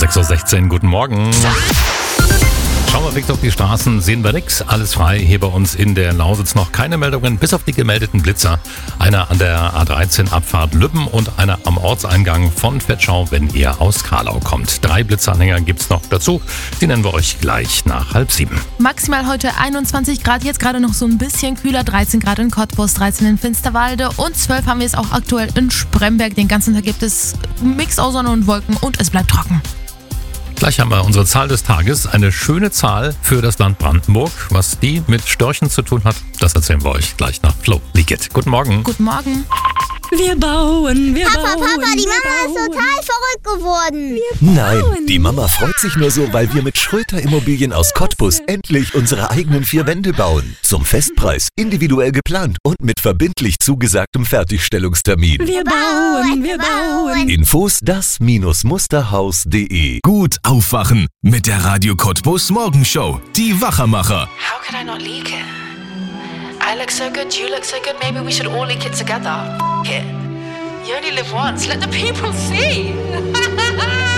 6.16 Uhr, guten Morgen. Schauen wir weg auf die Straßen, sehen wir nichts, alles frei. Hier bei uns in der Lausitz noch keine Meldungen, bis auf die gemeldeten Blitzer. Einer an der A13 Abfahrt Lübben und einer am Ortseingang von Vetschau, wenn ihr aus Karlau kommt. 3 Blitzanhänger gibt's noch dazu, die nennen wir euch gleich nach 6:30. Maximal heute 21 Grad, jetzt gerade noch so ein bisschen kühler, 13 Grad in Cottbus, 13 in Finsterwalde und 12 haben wir es auch aktuell in Spremberg. Den ganzen Tag gibt es einen Mix aus Sonne und Wolken und es bleibt trocken. Gleich haben wir unsere Zahl des Tages, eine schöne Zahl für das Land Brandenburg. Was die mit Störchen zu tun hat, das erzählen wir euch gleich nach Flo Liget. Guten Morgen. Guten Morgen. Wir bauen, Papa, die Mama ist total verrückt geworden. Nein, die Mama freut sich nur so, weil wir mit Schröter Immobilien aus Cottbus endlich unsere eigenen 4 Wände bauen. Zum Festpreis, individuell geplant und mit verbindlich zugesagtem Fertigstellungstermin. Wir bauen. Infos das-musterhaus.de. Gut aufwachen mit der Radio Cottbus Morgenshow. Die Wachermacher. How could I not leak it? I look so good, you look so good, maybe we should all leak it together. F it. You only live once, let the people see.